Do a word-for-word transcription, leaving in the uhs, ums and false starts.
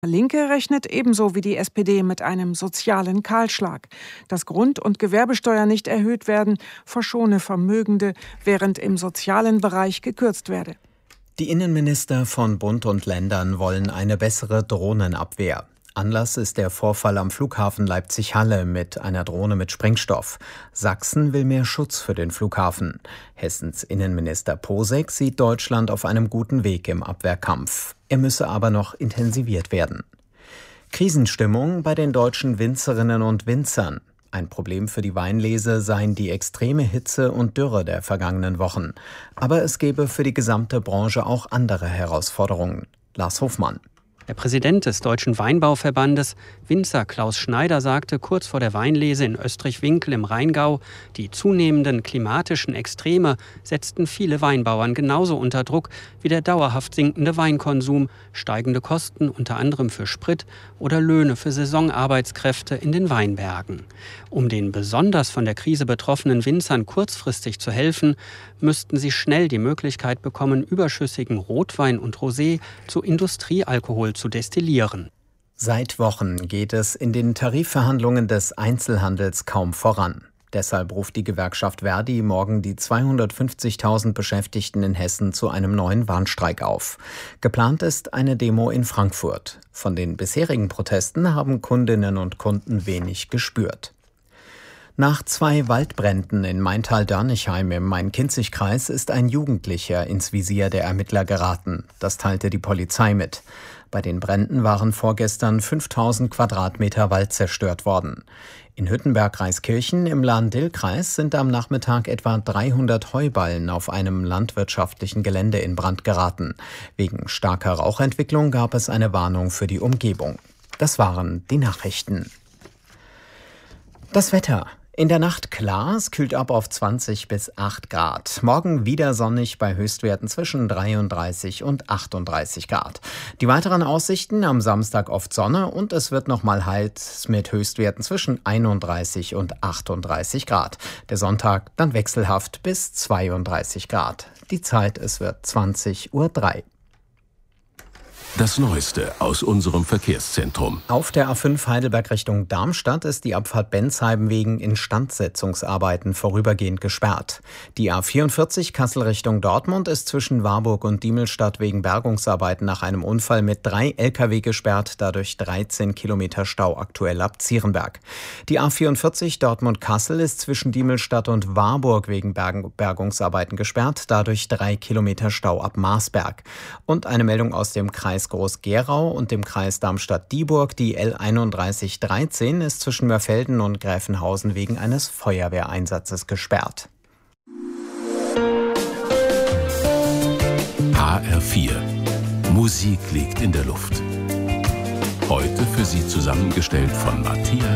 Linke rechnet ebenso wie die S P D mit einem sozialen Kahlschlag. Dass Grund- und Gewerbesteuer nicht erhöht werden, verschone Vermögende, während im sozialen Bereich gekürzt werde. Die Innenminister von Bund und Ländern wollen eine bessere Drohnenabwehr. Anlass ist der Vorfall am Flughafen Leipzig-Halle mit einer Drohne mit Sprengstoff. Sachsen will mehr Schutz für den Flughafen. Hessens Innenminister Posek sieht Deutschland auf einem guten Weg im Abwehrkampf. Er müsse aber noch intensiviert werden. Krisenstimmung bei den deutschen Winzerinnen und Winzern. Ein Problem für die Weinlese seien die extreme Hitze und Dürre der vergangenen Wochen. Aber es gebe für die gesamte Branche auch andere Herausforderungen. Lars Hofmann. Der Präsident des Deutschen Weinbauverbandes, Winzer Klaus Schneider, sagte kurz vor der Weinlese in Österreich-Winkel im Rheingau, die zunehmenden klimatischen Extreme setzten viele Weinbauern genauso unter Druck wie der dauerhaft sinkende Weinkonsum, steigende Kosten unter anderem für Sprit oder Löhne für Saisonarbeitskräfte in den Weinbergen. Um den besonders von der Krise betroffenen Winzern kurzfristig zu helfen, müssten sie schnell die Möglichkeit bekommen, überschüssigen Rotwein und Rosé zu Industriealkohol zu destillieren. Seit Wochen geht es in den Tarifverhandlungen des Einzelhandels kaum voran. Deshalb ruft die Gewerkschaft Verdi morgen die zweihundertfünfzigtausend Beschäftigten in Hessen zu einem neuen Warnstreik auf. Geplant ist eine Demo in Frankfurt. Von den bisherigen Protesten haben Kundinnen und Kunden wenig gespürt. Nach zwei Waldbränden in Maintal-Dörnichheim im Main-Kinzig-Kreis ist ein Jugendlicher ins Visier der Ermittler geraten. Das teilte die Polizei mit. Bei den Bränden waren vorgestern fünftausend Quadratmeter Wald zerstört worden. In Hüttenberg-Reiskirchen im Lahn-Dill-Kreis sind am Nachmittag etwa dreihundert Heuballen auf einem landwirtschaftlichen Gelände in Brand geraten. Wegen starker Rauchentwicklung gab es eine Warnung für die Umgebung. Das waren die Nachrichten. Das Wetter. In der Nacht klar, es kühlt ab auf zwanzig bis acht Grad. Morgen wieder sonnig bei Höchstwerten zwischen dreiunddreißig und achtunddreißig Grad. Die weiteren Aussichten: am Samstag oft Sonne und es wird nochmal heiß mit Höchstwerten zwischen einunddreißig und achtunddreißig Grad. Der Sonntag dann wechselhaft bis zweiunddreißig Grad. Die Zeit, es wird zwanzig Uhr drei. Das Neueste aus unserem Verkehrszentrum. Auf der A fünf Heidelberg Richtung Darmstadt ist die Abfahrt Bensheim wegen Instandsetzungsarbeiten vorübergehend gesperrt. Die A vierundvierzig Kassel Richtung Dortmund ist zwischen Warburg und Diemelstadt wegen Bergungsarbeiten nach einem Unfall mit drei L K W gesperrt, dadurch dreizehn Kilometer Stau aktuell ab Zierenberg. Die A vierundvierzig Dortmund-Kassel ist zwischen Diemelstadt und Warburg wegen Berg- Bergungsarbeiten gesperrt, dadurch drei Kilometer Stau ab Marsberg. Und eine Meldung aus dem Kreis Groß-Gerau und dem Kreis Darmstadt-Dieburg. Die L einunddreißig dreizehn ist zwischen Mörfelden und Gräfenhausen wegen eines Feuerwehreinsatzes gesperrt. H R vier. Musik liegt in der Luft. Heute für Sie zusammengestellt von Matthias